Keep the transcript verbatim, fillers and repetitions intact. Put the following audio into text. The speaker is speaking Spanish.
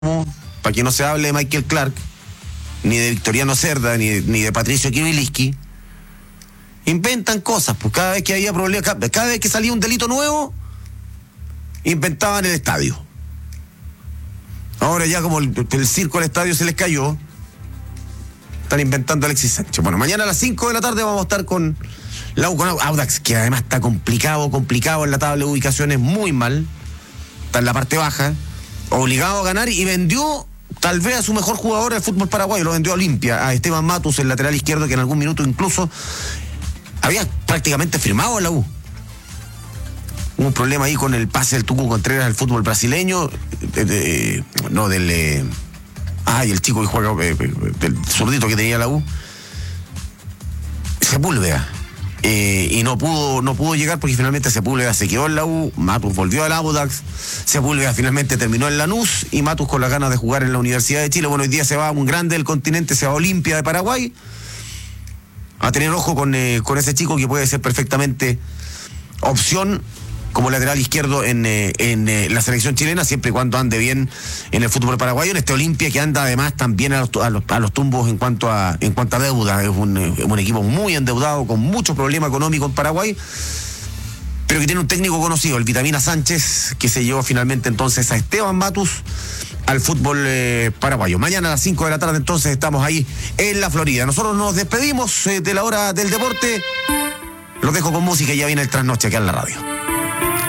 para que no se hable de Michael Clark, ni de Victoriano Cerda, ni de, ni de Patricio Kibiliski, inventan cosas, pues cada vez que había problemas, cada, cada vez que salía un delito nuevo, inventaban el estadio. Ahora ya como el, el circo del estadio se les cayó, están inventando a Alexis Sánchez. Bueno, mañana a las cinco de la tarde vamos a estar con la U, con Audax, que además está complicado, complicado en la tabla de ubicaciones, muy mal, está en la parte baja, obligado a ganar, y vendió tal vez a su mejor jugador del fútbol paraguayo, lo vendió a Olimpia, a Esteban Matus, el lateral izquierdo, que en algún minuto incluso había prácticamente firmado a la U. Hubo un problema ahí con el pase del Tucu Contreras al fútbol brasileño, de, de, no, del... Eh, ay, el chico que juega, eh, del zurdito que tenía la U, Sepúlveda. Eh, y no pudo no pudo llegar porque finalmente Sepúlveda se quedó en la U, Matus volvió al Audax, Sepúlveda finalmente terminó en Lanús y Matus con las ganas de jugar en la Universidad de Chile. Bueno, hoy día se va un grande del continente, se va a Olimpia de Paraguay, a tener ojo con, eh, con ese chico que puede ser perfectamente opción como lateral izquierdo en, eh, en eh, la selección chilena, siempre y cuando ande bien en el fútbol paraguayo, en este Olimpia que anda además también a los, a los, a los tumbos en cuanto a en cuanto a deuda. Es un, un equipo muy endeudado, con mucho problema económico en Paraguay, pero que tiene un técnico conocido, el Vitamina Sánchez, que se llevó finalmente entonces a Esteban Matus al fútbol eh, paraguayo. Mañana a las cinco de la tarde entonces estamos ahí en la Florida. Nosotros nos despedimos eh, de la hora del deporte. Los dejo con música y ya viene el trasnoche aquí en la radio.